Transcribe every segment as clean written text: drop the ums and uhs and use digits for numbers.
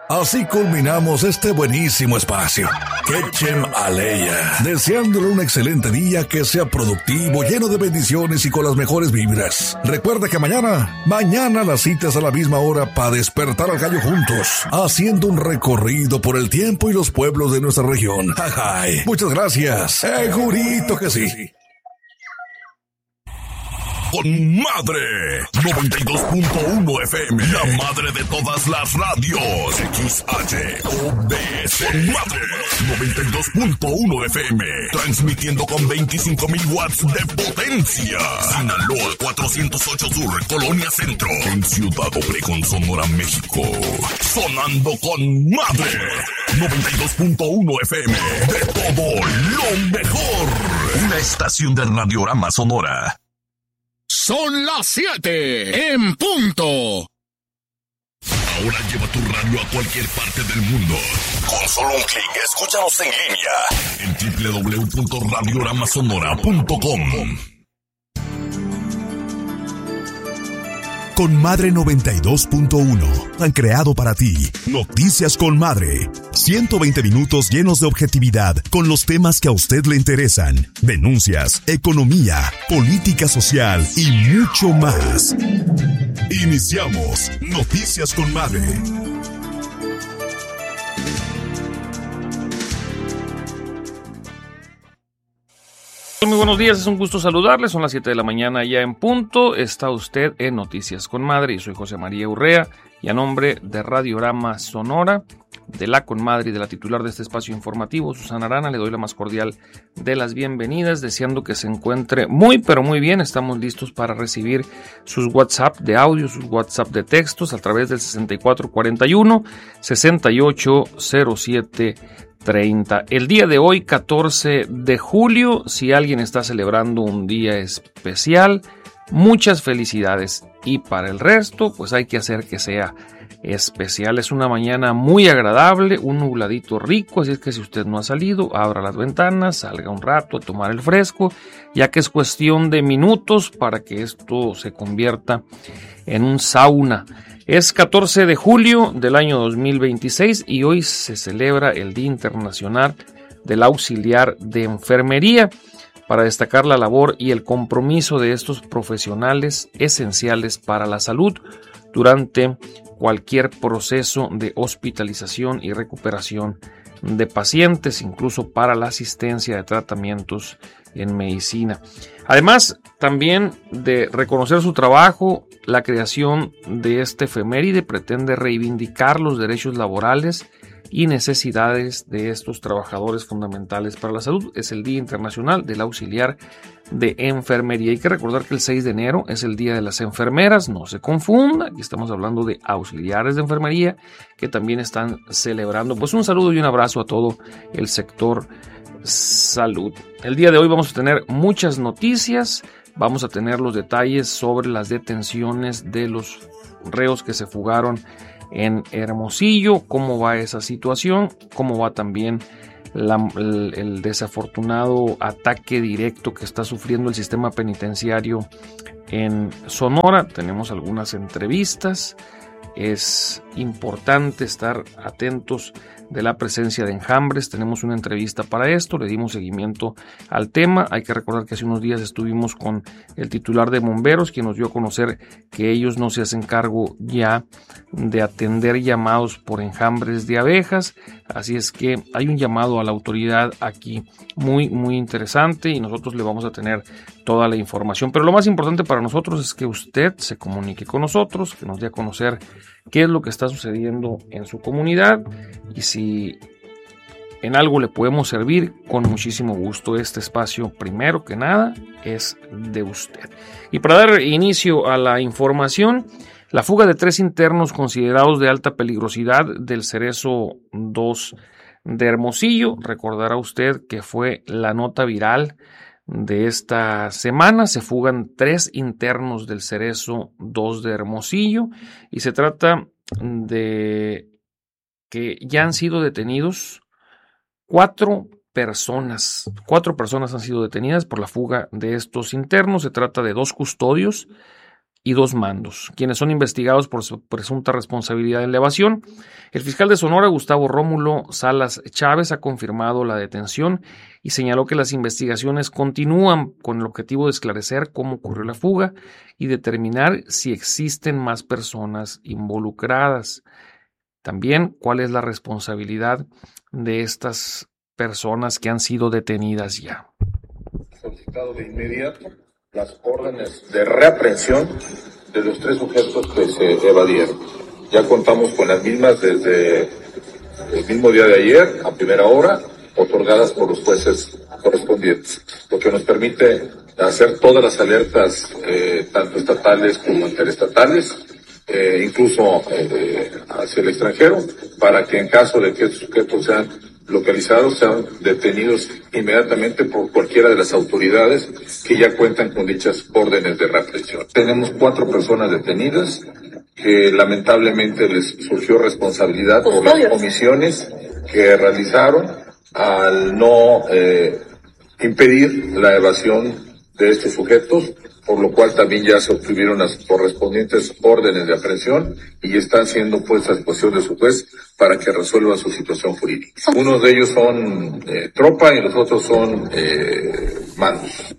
Así culminamos este buenísimo espacio. Quechem Aleya. Deseándole un excelente día, que sea productivo, lleno de bendiciones y con las mejores vibras. Recuerda que mañana las citas a la misma hora para despertar al gallo juntos, haciendo un recorrido por el tiempo y los pueblos de nuestra región. Ajay. Muchas gracias. Segurito que sí. Con Madre 92.1 FM, la madre de todas las radios. XHOBS. Con Madre 92.1 FM, transmitiendo con 25,000 watts de potencia. Sinaloa 408 Sur, Colonia Centro, en Ciudad Obregón, Sonora, México. Sonando con Madre 92.1 FM, de todo lo mejor. Una estación de Radiorama Sonora. Son las 7 en punto. Ahora lleva tu radio a cualquier parte del mundo. Con solo un clic, escúchanos en línea en www.radioramasonora.com. Con Madre 92.1 han creado para ti Noticias con Madre. 120 minutos llenos de objetividad con los temas que a usted le interesan. Denuncias, economía, política social y mucho más. Iniciamos Noticias con Madre. Muy buenos días, es un gusto saludarles, son las 7 de la mañana ya en punto, está usted en Noticias con Madre y soy José María Urrea y a nombre de Radiorama Sonora, de la Conmadre y de la titular de este espacio informativo, Susana Arana, le doy la más cordial de las bienvenidas, deseando que se encuentre muy pero muy bien. Estamos listos para recibir sus WhatsApp de audio, sus WhatsApp de textos a través del 6441-680730. El día de hoy, 14 de julio, si alguien está celebrando un día especial, muchas felicidades. Y para el resto, pues hay que hacer que sea especial. Es una mañana muy agradable, un nubladito rico, así es que si usted no ha salido, abra las ventanas, salga un rato a tomar el fresco, ya que es cuestión de minutos para que esto se convierta en un sauna. Es 14 de julio del año 2026 y hoy se celebra el Día Internacional del Auxiliar de Enfermería, para destacar la labor y el compromiso de estos profesionales esenciales para la salud durante cualquier proceso de hospitalización y recuperación de pacientes, incluso para la asistencia de tratamientos en medicina. Además, también de reconocer su trabajo, la creación de este efeméride pretende reivindicar los derechos laborales y necesidades de estos trabajadores fundamentales para la salud. Es el Día Internacional del Auxiliar de Enfermería. Hay que recordar que el 6 de enero es el Día de las Enfermeras, no se confunda, aquí estamos hablando de auxiliares de enfermería que también están celebrando. Pues un saludo y un abrazo a todo el sector salud. El día de hoy vamos a tener muchas noticias, vamos a tener los detalles sobre las detenciones de los reos que se fugaron en Hermosillo, cómo va esa situación, cómo va también el desafortunado ataque directo que está sufriendo el sistema penitenciario en Sonora. Tenemos algunas entrevistas, es importante estar atentos de la presencia de enjambres. Tenemos una entrevista para esto, le dimos seguimiento al tema. Hay que recordar que hace unos días estuvimos con el titular de bomberos, quien nos dio a conocer que ellos no se hacen cargo ya de atender llamados por enjambres de abejas, así es que hay un llamado a la autoridad aquí muy interesante y nosotros le vamos a tener toda la información. Pero lo más importante para nosotros es que usted se comunique con nosotros, que nos dé a conocer qué es lo que está sucediendo en su comunidad y si en algo le podemos servir, con muchísimo gusto. Este espacio, primero que nada, es de usted. Y para dar inicio a la información, la fuga de 3 internos considerados de alta peligrosidad del Cerezo 2 de Hermosillo. Recordará usted que fue la nota viral de esta semana. Se fugan 3 internos del Cerezo 2 de Hermosillo y se trata de que ya han sido detenidos 4 personas. 4 personas han sido detenidas por la fuga de estos internos. Se trata de 2 custodios y 2 mandos, quienes son investigados por su presunta responsabilidad en la evasión. El fiscal de Sonora, Gustavo Rómulo Salas Chávez, ha confirmado la detención y señaló que las investigaciones continúan con el objetivo de esclarecer cómo ocurrió la fuga y determinar si existen más personas involucradas. También cuál es la responsabilidad de estas personas que han sido detenidas ya. Solicitado de inmediato las órdenes de reaprehensión de los 3 sujetos que se evadieron. Ya contamos con las mismas desde el mismo día de ayer, a primera hora, otorgadas por los jueces correspondientes, lo que nos permite hacer todas las alertas, tanto estatales como interestatales, incluso hacia el extranjero, para que en caso de que estos sujetos sean localizados, sean detenidos inmediatamente por cualquiera de las autoridades que ya cuentan con dichas órdenes de reaprehensión. Tenemos 4 personas detenidas que lamentablemente les surgió responsabilidad por las omisiones que realizaron al no impedir la evasión de estos sujetos, por lo cual también ya se obtuvieron las correspondientes órdenes de aprehensión y están siendo puestas a disposición de su juez para que resuelva su situación jurídica. Unos de ellos son tropa y los otros son mandos.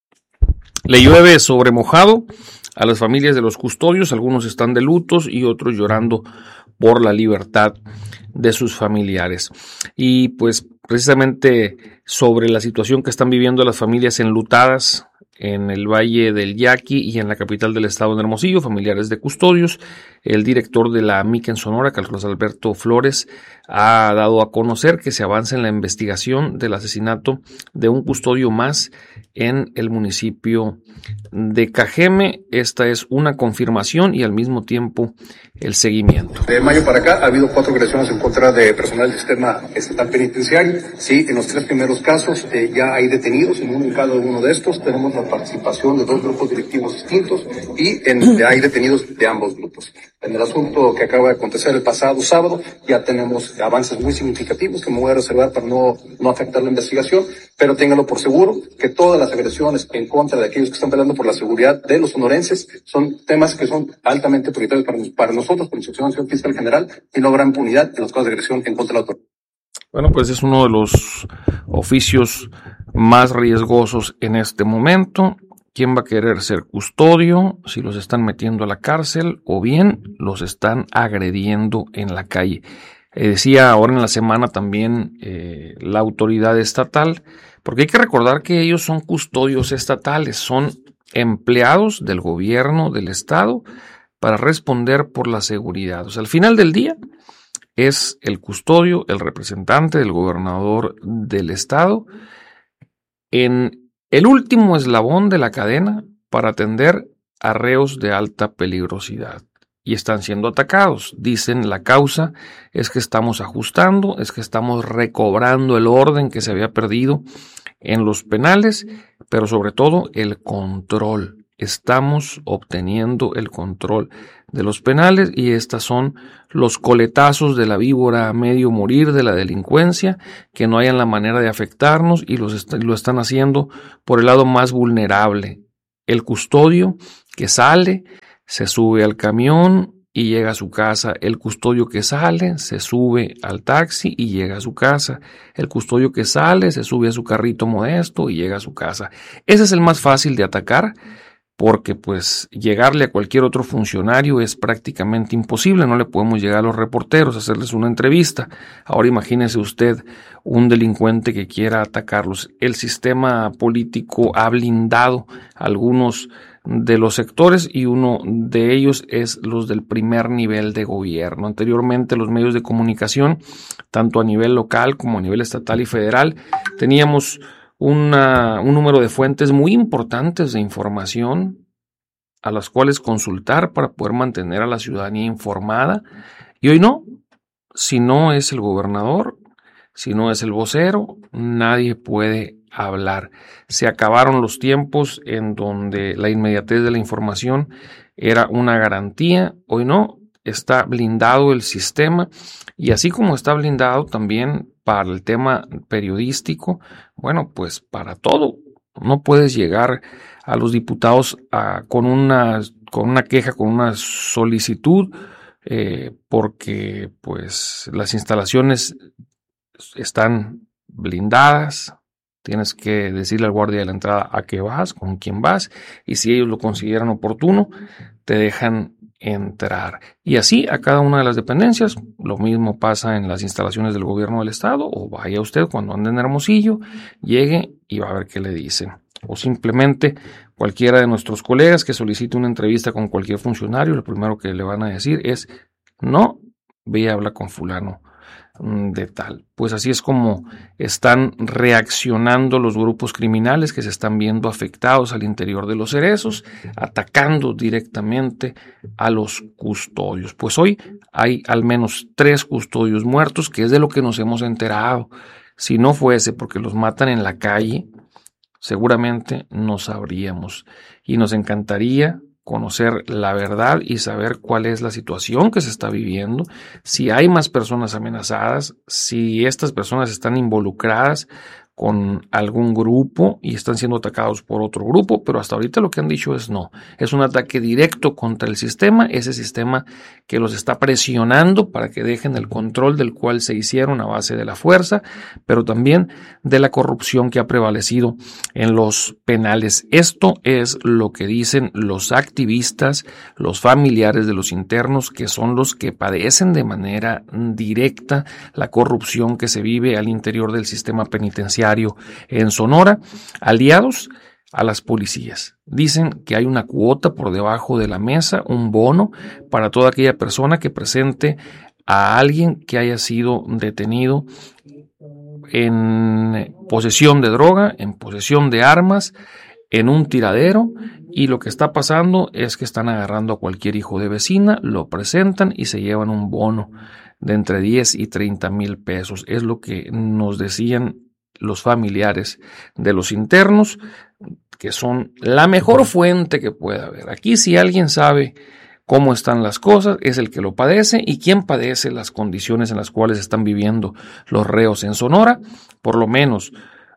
Le llueve sobre mojado a las familias de los custodios, algunos están de lutos y otros llorando por la libertad de sus familiares. Y pues precisamente sobre la situación que están viviendo las familias enlutadas en el Valle del Yaqui y en la capital del estado de Hermosillo, familiares de custodios, el director de la AMIC en Sonora, Carlos Alberto Flores, ha dado a conocer que se avanza en la investigación del asesinato de un custodio más en el municipio de Cajeme. Esta es una confirmación y al mismo tiempo el seguimiento. De mayo para acá ha habido 4 agresiones en contra de personal del sistema estatal penitenciario. Sí, en los 3 primeros casos ya hay detenidos en cada uno de estos. Tenemos la participación de 2 grupos directivos distintos y hay detenidos de ambos grupos. En el asunto que acaba de acontecer el pasado sábado ya tenemos avances muy significativos que me voy a reservar para no afectar la investigación, pero téngalo por seguro que todas las agresiones en contra de aquellos que están peleando por la seguridad de los sonorenses son temas que son altamente prioritarios para nosotros, por instrucción del señor fiscal general, y no habrá impunidad en los casos de agresión en contra de la autoridad. Bueno, pues es uno de los oficios más riesgosos en este momento. ¿Quién va a querer ser custodio si los están metiendo a la cárcel o bien los están agrediendo en la calle? Decía ahora en la semana también la autoridad estatal, porque hay que recordar que ellos son custodios estatales, son empleados del gobierno del estado para responder por la seguridad. O sea, al final del día es el custodio, el representante del gobernador del estado, en el último eslabón de la cadena para atender a reos de alta peligrosidad. Y están siendo atacados. Dicen la causa es que estamos ajustando, es que estamos recobrando el orden que se había perdido en los penales, pero sobre todo el control. Estamos obteniendo el control de los penales y estos son los coletazos de la víbora a medio morir de la delincuencia que no hayan la manera de afectarnos y lo están haciendo por el lado más vulnerable. El custodio que sale, se sube al camión y llega a su casa. El custodio que sale, se sube al taxi y llega a su casa. El custodio que sale, se sube a su carrito modesto y llega a su casa. Ese es el más fácil de atacar porque pues llegarle a cualquier otro funcionario es prácticamente imposible. No le podemos llegar a los reporteros, hacerles una entrevista. Ahora imagínese usted un delincuente que quiera atacarlos. El sistema político ha blindado algunos de los sectores y uno de ellos es los del primer nivel de gobierno. Anteriormente los medios de comunicación, tanto a nivel local como a nivel estatal y federal, teníamos un número de fuentes muy importantes de información a las cuales consultar para poder mantener a la ciudadanía informada. Y hoy no, si no es el gobernador, si no es el vocero, nadie puede hablar. Se acabaron los tiempos en donde la inmediatez de la información era una garantía. Hoy no, está blindado el sistema y así como está blindado también para el tema periodístico, bueno, pues para todo. No puedes llegar a los diputados con una una queja, con una solicitud, porque pues las instalaciones están blindadas. Tienes que decirle al guardia de la entrada a qué vas, con quién vas, y si ellos lo consideran oportuno, te dejan entrar. Y así a cada una de las dependencias. Lo mismo pasa en las instalaciones del gobierno del estado, o vaya usted cuando ande en Hermosillo, llegue y va a ver qué le dicen. O simplemente cualquiera de nuestros colegas que solicite una entrevista con cualquier funcionario, lo primero que le van a decir es: no, ve y habla con fulano de tal. Pues así es como están reaccionando los grupos criminales que se están viendo afectados al interior de los cerezos, atacando directamente a los custodios. Pues hoy hay al menos 3 custodios muertos, que es de lo que nos hemos enterado. Si no fuese porque los matan en la calle, seguramente no sabríamos, y nos encantaría conocer la verdad y saber cuál es la situación que se está viviendo, si hay más personas amenazadas, si estas personas están involucradas con algún grupo y están siendo atacados por otro grupo, pero hasta ahorita lo que han dicho es no. Es un ataque directo contra el sistema, ese sistema que los está presionando para que dejen el control del cual se hicieron a base de la fuerza, pero también de la corrupción que ha prevalecido en los penales. Esto es lo que dicen los activistas, los familiares de los internos, que son los que padecen de manera directa la corrupción que se vive al interior del sistema penitenciario en Sonora, aliados a las policías. Dicen que hay una cuota por debajo de la mesa, un bono para toda aquella persona que presente a alguien que haya sido detenido en posesión de droga, en posesión de armas, en un tiradero, y lo que está pasando es que están agarrando a cualquier hijo de vecina, lo presentan y se llevan un bono de entre 10 y 30 mil pesos. Es lo que nos decían los familiares de los internos, que son la mejor fuente que pueda haber. Aquí, si alguien sabe cómo están las cosas, es el que lo padece, y quien padece las condiciones en las cuales están viviendo los reos en Sonora, por lo menos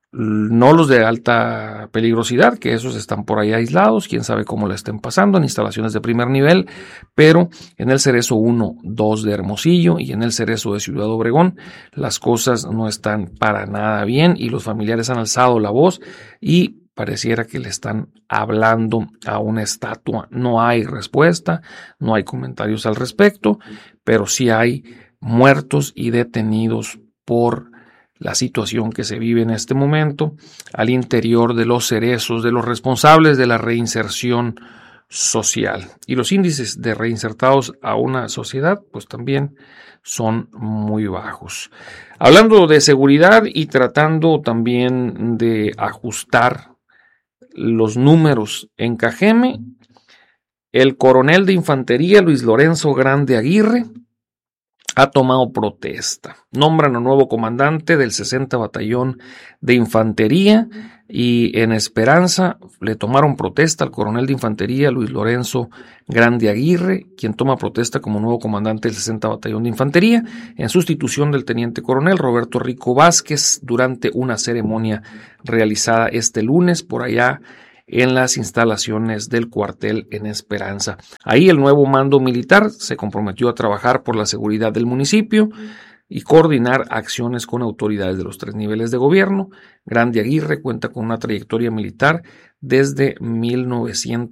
no los de alta peligrosidad, que esos están por ahí aislados, quién sabe cómo la estén pasando en instalaciones de primer nivel, pero en el Cerezo 1, 2 de Hermosillo y en el Cerezo de Ciudad Obregón las cosas no están para nada bien, y los familiares han alzado la voz y pareciera que le están hablando a una estatua. No hay respuesta, no hay comentarios al respecto, pero sí hay muertos y detenidos por la situación que se vive en este momento al interior de los cerezos, de los responsables de la reinserción social. Y los índices de reinsertados a una sociedad, pues también son muy bajos. Hablando de seguridad y tratando también de ajustar los números en Cajeme, el coronel de infantería Luis Lorenzo Grande Aguirre ha tomado protesta. Nombran a nuevo comandante del 60 Batallón de Infantería, y en Esperanza le tomaron protesta al coronel de Infantería Luis Lorenzo Grande Aguirre, quien toma protesta como nuevo comandante del 60 Batallón de Infantería, en sustitución del teniente coronel Roberto Rico Vázquez, durante una ceremonia realizada este lunes por allá en las instalaciones del cuartel en Esperanza. Ahí el nuevo mando militar se comprometió a trabajar por la seguridad del municipio y coordinar acciones con autoridades de los 3 niveles de gobierno. Grande Aguirre cuenta con una trayectoria militar desde 1980